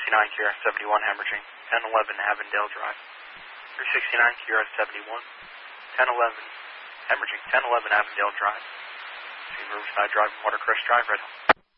QRS 71 hemorrhaging, 1011 Avondale Drive. 369 QRS 71, 1011 hemorrhaging, 1011 Avondale Drive. Between Riverside Drive and Watercrest Drive, right home.